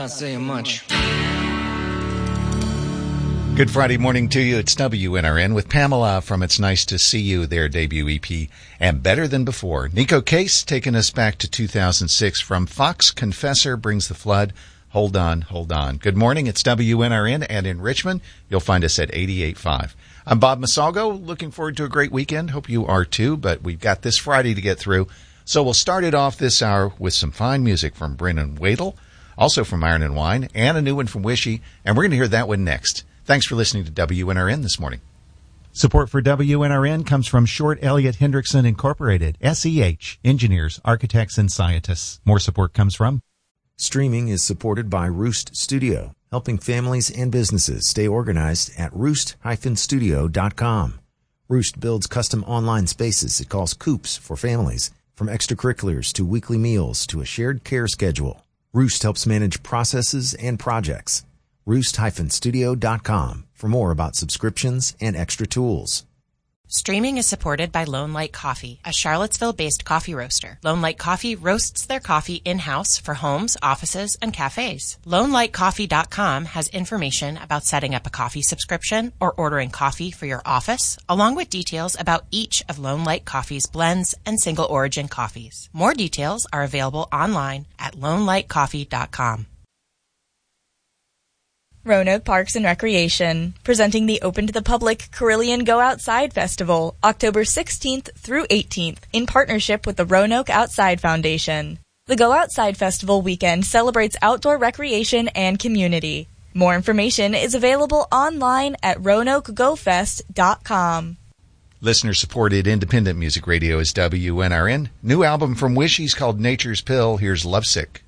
not saying much. Good Friday morning to you. It's WNRN with Pamela from It's Nice to See You, their debut EP, and Better Than Before. Nico Case taking us back to 2006 from Fox Confessor Brings the Flood. Hold on, hold on. Good morning. It's WNRN, and in Richmond, you'll find us at 88.5. I'm Bob Masalgo. Looking forward to a great weekend. Hope you are too, but we've got this Friday to get through. So we'll start it off this hour with some fine music from Brennan Wadle, also from Iron and Wine, and a new one from Wishy, and we're going to hear that one next. Thanks for listening to WNRN this morning. Support for WNRN comes from Short Elliott Hendrickson Incorporated, SEH, engineers, architects, and scientists. More support comes from Streaming is supported by Roost Studio, helping families and businesses stay organized at roost-studio.com. Roost builds custom online spaces it calls coops for families, from extracurriculars to weekly meals to a shared care schedule. Roost helps manage processes and projects. Roost-studio.com for more about subscriptions and extra tools. Streaming is supported by Lone Light Coffee, a Charlottesville-based coffee roaster. Lone Light Coffee roasts their coffee in-house for homes, offices, and cafes. LoneLightCoffee.com has information about setting up a coffee subscription or ordering coffee for your office, along with details about each of Lone Light Coffee's blends and single-origin coffees. More details are available online at LoneLightCoffee.com. Roanoke Parks and Recreation, presenting the open to the public Carillion Go Outside Festival, October 16th through 18th, in partnership with the Roanoke Outside Foundation. The Go Outside Festival weekend celebrates outdoor recreation and community. More information is available online at RoanokeGoFest.com. Listener-supported independent music radio is WNRN. New album from Wishy's called Nature's Pill. Here's Lovesick.